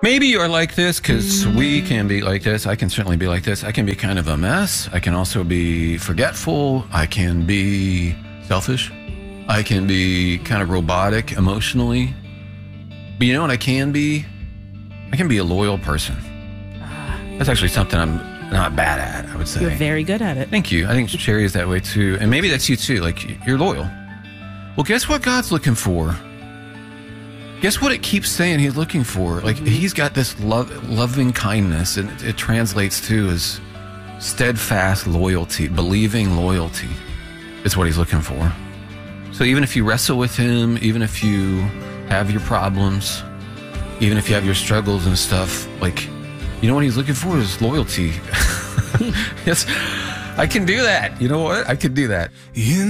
Maybe you're like this because we can be like this. I can certainly be like this. I can be kind of a mess. I can also be forgetful. I can be selfish. I can be kind of robotic emotionally. But you know what I can be? I can be a loyal person. That's actually something I'm not bad at, I would say. You're very good at it. Thank you. I think Sherry is that way too. And maybe that's you too. Like, you're loyal. Well, guess what God's looking for? Guess what it keeps saying he's looking for? Like, he's got this loving kindness, and it translates to as steadfast loyalty, believing loyalty is what he's looking for. So even if you wrestle with him, even if you have your problems, even if you have your struggles and stuff, like, you know what he's looking for is loyalty. Yes, I can do that. You know what? I can do that.